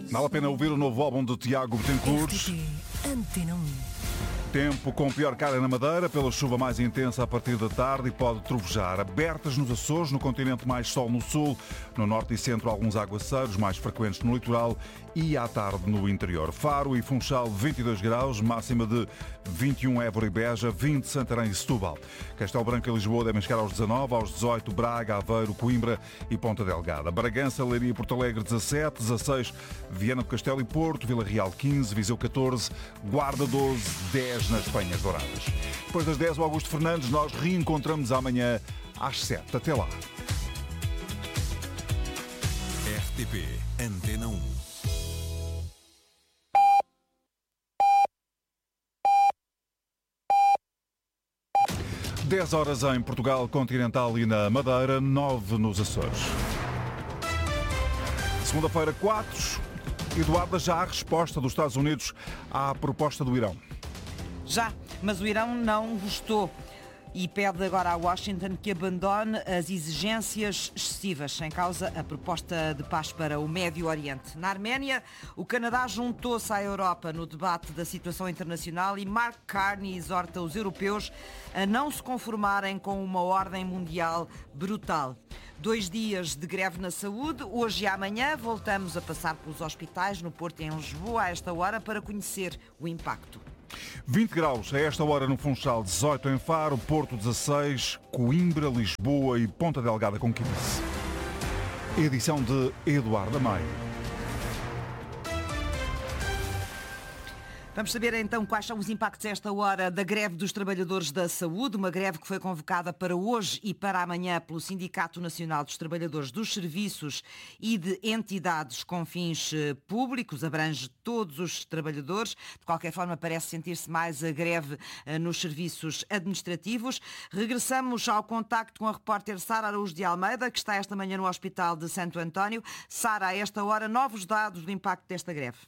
Vale a pena ouvir o novo álbum de Tiago Betancourt. Antena 1. Tempo com pior cara na Madeira, pela chuva mais intensa a partir da tarde e pode trovejar. Abertas nos Açores, no continente mais sol no sul, no norte e centro alguns aguaceiros mais frequentes no litoral e à tarde no interior. Faro e Funchal 22 graus, máxima de 21 Évora e Beja, 20 Santarém e Setúbal. Castelo Branco e Lisboa devem chegar aos 19, aos 18 Braga, Aveiro, Coimbra e Ponta Delgada. Bragança, Leiria e Porto Alegre 17, 16 Viana do Castelo e Porto, Vila Real 15, Viseu 14, Guarda 12, 10 nas Penhas Douradas. Depois das 10, o Augusto Fernandes, nós reencontramos amanhã às 7. Até lá. RTP Antena 1. 10 horas em Portugal continental e na Madeira, 9 nos Açores. Segunda-feira, 4. Eduarda, já há resposta dos Estados Unidos à proposta do Irão. Já, mas o Irão não gostou e pede agora a Washington que abandone as exigências excessivas, em causa a proposta de paz para o Médio Oriente. Na Arménia, o Canadá juntou-se à Europa no debate da situação internacional e Mark Carney exorta os europeus a não se conformarem com uma ordem mundial brutal. 2 dias de greve na saúde. Hoje e amanhã voltamos a passar pelos hospitais no Porto e em Lisboa a esta hora para conhecer o impacto. 20 graus a esta hora no Funchal, 18 em Faro, Porto 16, Coimbra, Lisboa e Ponta Delgada com 15. Edição de Eduardo Maio. Vamos saber então quais são os impactos a esta hora da greve dos trabalhadores da saúde, uma greve que foi convocada para hoje e para amanhã pelo Sindicato Nacional dos Trabalhadores dos Serviços e de Entidades com fins públicos, abrange todos os trabalhadores. De qualquer forma, parece sentir-se mais a greve nos serviços administrativos. Regressamos ao contacto com a repórter Sara Araújo de Almeida, que está esta manhã no Hospital de Santo António. Sara, a esta hora, novos dados do impacto desta greve.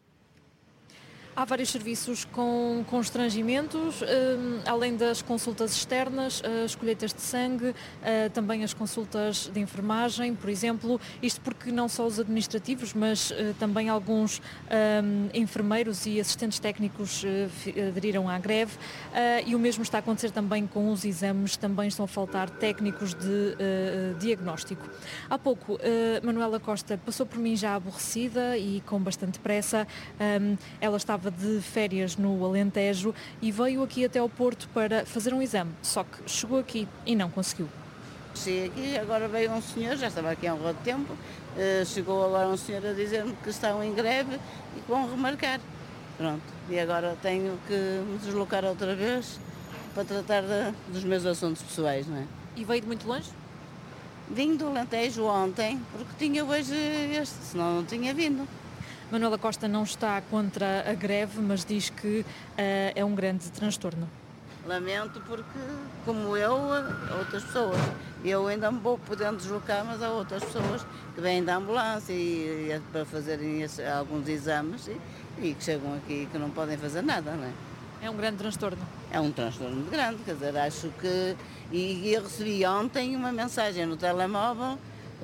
Há vários serviços com constrangimentos, além das consultas externas, as colheitas de sangue, também as consultas de enfermagem, por exemplo. Isto porque não só os administrativos, mas também alguns enfermeiros e assistentes técnicos aderiram à greve. E o mesmo está a acontecer também com os exames, também estão a faltar técnicos de diagnóstico. Há pouco, Manuela Costa passou por mim já aborrecida e com bastante pressa. Ela estava de férias no Alentejo e veio aqui até ao Porto para fazer um exame, só que chegou aqui e não conseguiu. Cheguei aqui, agora veio um senhor, já estava aqui há um rato de tempo, chegou agora um senhor a dizer-me que estão em greve e que vão remarcar. Pronto, e agora tenho que me deslocar outra vez para tratar dos meus assuntos pessoais, não é? E veio de muito longe? Vim do Alentejo ontem, porque tinha hoje este, senão não tinha vindo. Manuela Costa não está contra a greve, mas diz que é um grande transtorno. Lamento porque, como eu, outras pessoas. Eu ainda me vou podendo deslocar, mas há outras pessoas que vêm da ambulância e é para fazerem alguns exames e que chegam aqui e que não podem fazer nada, não é? É um grande transtorno. É um transtorno muito grande, quer dizer, acho que... E eu recebi ontem uma mensagem no telemóvel.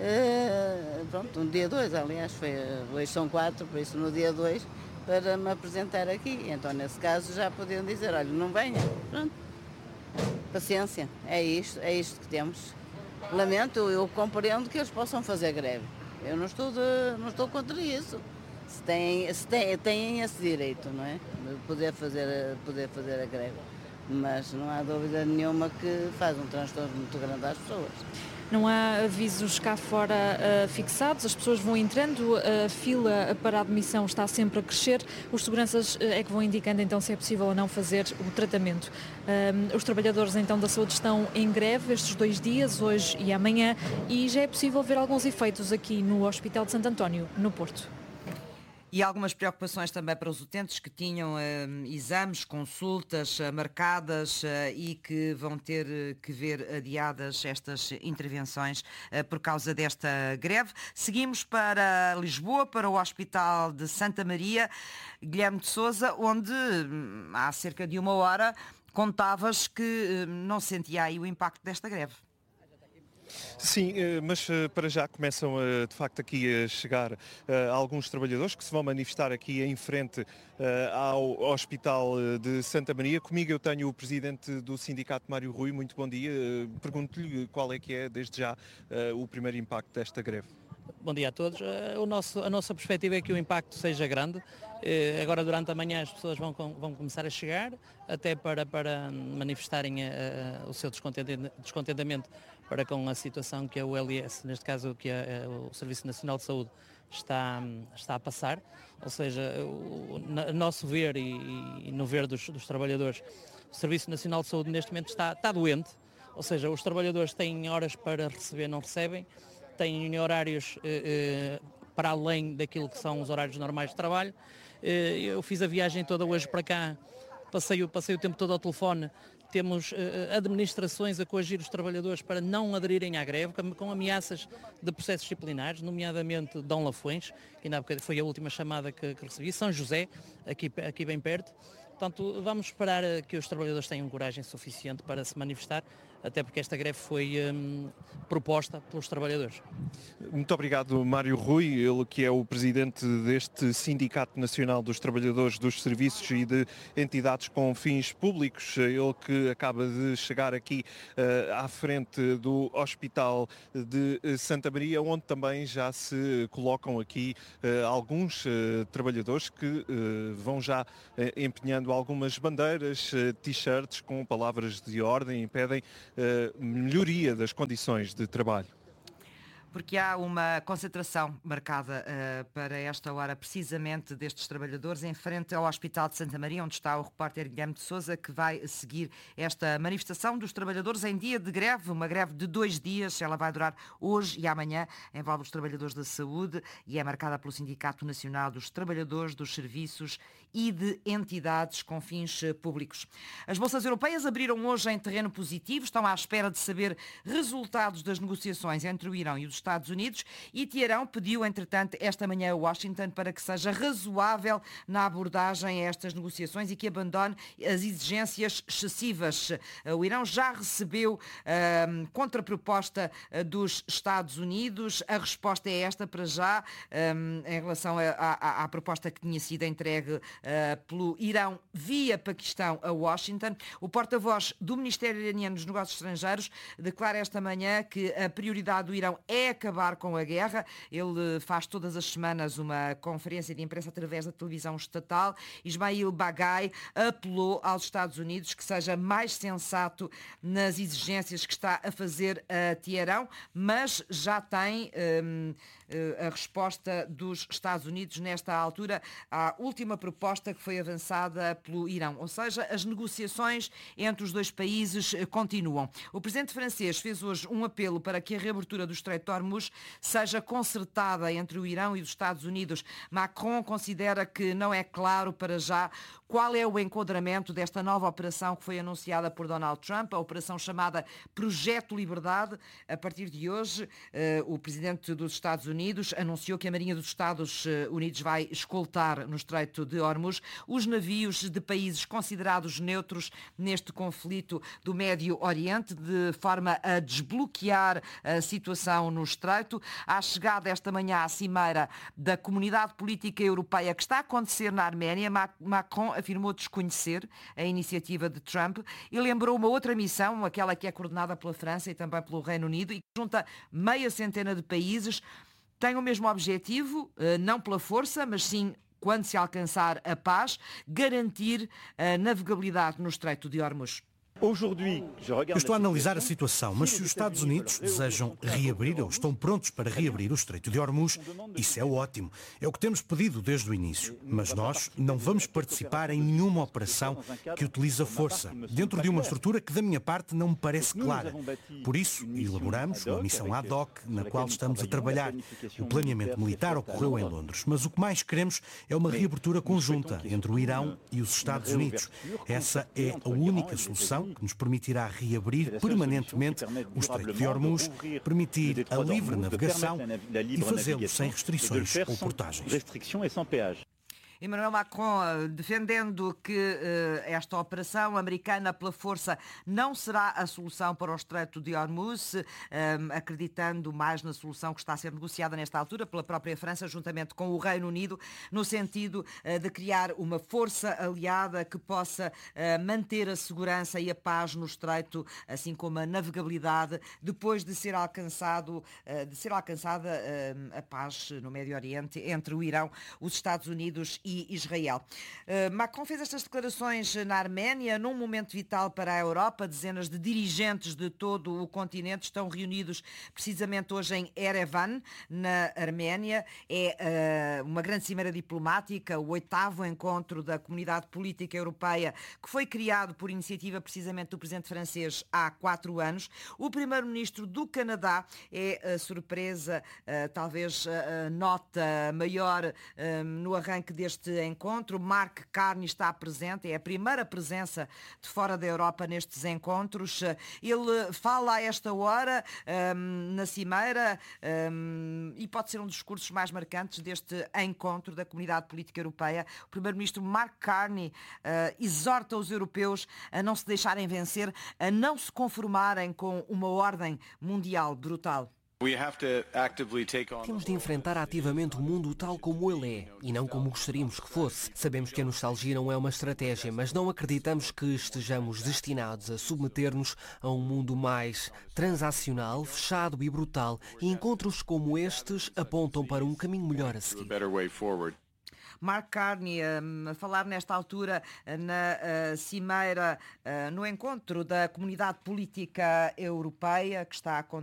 Pronto, no dia 2, aliás, hoje são 4, por isso no dia 2, para me apresentar aqui. Então, nesse caso, já podiam dizer, olha, não venha. Pronto. Paciência, é isto que temos. Lamento, eu compreendo que eles possam fazer greve. Eu não estou contra isso. Se têm esse direito, não é? De poder fazer a greve. Mas não há dúvida nenhuma que faz um transtorno muito grande às pessoas. Não há avisos cá fora fixados, as pessoas vão entrando, a fila para a admissão está sempre a crescer, os seguranças é que vão indicando então se é possível ou não fazer o tratamento. Os trabalhadores então da saúde estão em greve estes 2 dias, hoje e amanhã, e já é possível ver alguns efeitos aqui no Hospital de Santo António, no Porto. E algumas preocupações também para os utentes que tinham exames, consultas marcadas e que vão ter que ver adiadas estas intervenções por causa desta greve. Seguimos para Lisboa, para o Hospital de Santa Maria, Guilherme de Sousa, onde há cerca de 1 hora contavas que não sentia aí o impacto desta greve. Sim, mas para já começam de facto aqui a chegar alguns trabalhadores que se vão manifestar aqui em frente ao Hospital de Santa Maria. Comigo eu tenho o presidente do sindicato, Mário Rui. Muito bom dia. Pergunto-lhe qual é que é, desde já, o primeiro impacto desta greve. Bom dia a todos. A nossa perspectiva é que o impacto seja grande. Agora durante a manhã as pessoas vão começar a chegar, até para manifestarem o seu descontentamento para com a situação que a ULS, neste caso que o Serviço Nacional de Saúde, está a passar. Ou seja, a nosso ver e no ver dos trabalhadores, o Serviço Nacional de Saúde neste momento está doente. Ou seja, os trabalhadores têm horas para receber, não recebem, têm horários para além daquilo que são os horários normais de trabalho. Eu fiz a viagem toda hoje para cá, passei o tempo todo ao telefone. Temos administrações a coagir os trabalhadores para não aderirem à greve, com ameaças de processos disciplinares, nomeadamente Dom Lafões, que ainda foi a última chamada que recebi, São José, aqui bem perto. Portanto, vamos esperar que os trabalhadores tenham coragem suficiente para se manifestar, até porque esta greve foi proposta pelos trabalhadores. Muito obrigado, Mário Rui, ele que é o presidente deste Sindicato Nacional dos Trabalhadores dos Serviços e de Entidades com Fins Públicos, ele que acaba de chegar aqui à frente do Hospital de Santa Maria, onde também já se colocam aqui alguns trabalhadores que vão já empenhando algumas bandeiras, t-shirts com palavras de ordem e pedem melhoria das condições de trabalho. Porque há uma concentração marcada para esta hora, precisamente destes trabalhadores, em frente ao Hospital de Santa Maria, onde está o repórter Guilherme de Sousa, que vai seguir esta manifestação dos trabalhadores em dia de greve, uma greve de 2 dias, ela vai durar hoje e amanhã, envolve os trabalhadores da saúde e é marcada pelo Sindicato Nacional dos Trabalhadores dos Serviços e de Entidades com Fins Públicos. As bolsas europeias abriram hoje em terreno positivo, estão à espera de saber resultados das negociações entre o Irão e os Estados Unidos, e Teherão pediu, entretanto, esta manhã a Washington para que seja razoável na abordagem a estas negociações e que abandone as exigências excessivas. O Irão já recebeu contraproposta dos Estados Unidos. A resposta é esta para já, em relação à proposta que tinha sido entregue pelo Irão via Paquistão a Washington. O porta-voz do Ministério Iraniano dos Negócios Estrangeiros declara esta manhã que a prioridade do Irão é acabar com a guerra. Ele faz todas as semanas uma conferência de imprensa através da televisão estatal. Ismail Baghai apelou aos Estados Unidos que seja mais sensato nas exigências que está a fazer a Teherão, mas já tem a resposta dos Estados Unidos nesta altura à última proposta que foi avançada pelo Irão. Ou seja, as negociações entre os dois países continuam. O presidente francês fez hoje um apelo para que a reabertura do Estreito de Hormuz seja concertada entre o Irão e os Estados Unidos. Macron considera que não é claro para já qual é o enquadramento desta nova operação que foi anunciada por Donald Trump, a operação chamada Projeto Liberdade. A partir de hoje, o presidente dos Estados Unidos anunciou que a Marinha dos Estados Unidos vai escoltar no Estreito de Hormuz os navios de países considerados neutros neste conflito do Médio Oriente, de forma a desbloquear a situação no Estreito. À chegada esta manhã à cimeira da Comunidade Política Europeia que está a acontecer na Arménia, Macron afirmou desconhecer a iniciativa de Trump e lembrou uma outra missão, aquela que é coordenada pela França e também pelo Reino Unido e que junta meia centena de países. Tem o mesmo objetivo, não pela força, mas sim, quando se alcançar a paz, garantir a navegabilidade no Estreito de Hormuz. Eu estou a analisar a situação, mas se os Estados Unidos desejam reabrir ou estão prontos para reabrir o Estreito de Hormuz, isso é ótimo. É o que temos pedido desde o início. Mas nós não vamos participar em nenhuma operação que utilize a força, dentro de uma estrutura que da minha parte não me parece clara. Por isso, elaboramos uma missão ad hoc na qual estamos a trabalhar. O planeamento militar ocorreu em Londres, mas o que mais queremos é uma reabertura conjunta entre o Irão e os Estados Unidos. Essa é a única solução que nos permitirá reabrir permanentemente o Estreito de Hormuz, permitir a livre navegação e fazê-lo sem restrições ou portagens. Emmanuel Macron defendendo que esta operação americana pela força não será a solução para o Estreito de Hormuz, acreditando mais na solução que está a ser negociada nesta altura pela própria França, juntamente com o Reino Unido, no sentido de criar uma força aliada que possa manter a segurança e a paz no Estreito, assim como a navegabilidade, depois de ser alcançada a paz no Médio Oriente entre o Irão, os Estados Unidos e Israel. Macron fez estas declarações na Arménia, num momento vital para a Europa. Dezenas de dirigentes de todo o continente estão reunidos precisamente hoje em Erevan, na Arménia. É uma grande cimeira diplomática, o 8º encontro da Comunidade Política Europeia, que foi criado por iniciativa precisamente do presidente francês há 4 anos. O primeiro-ministro do Canadá é a surpresa, talvez a nota maior no arranque deste encontro. Mark Carney está presente, é a primeira presença de fora da Europa nestes encontros. Ele fala a esta hora na cimeira e pode ser um dos discursos mais marcantes deste encontro da Comunidade Política Europeia. O primeiro-ministro Mark Carney exorta os europeus a não se deixarem vencer, a não se conformarem com uma ordem mundial brutal. Temos de enfrentar ativamente o mundo tal como ele é, e não como gostaríamos que fosse. Sabemos que a nostalgia não é uma estratégia, mas não acreditamos que estejamos destinados a submeter-nos a um mundo mais transacional, fechado e brutal, e encontros como estes apontam para um caminho melhor a seguir. Mark Carney a falar nesta altura na cimeira, no encontro da Comunidade Política Europeia que está a acontecer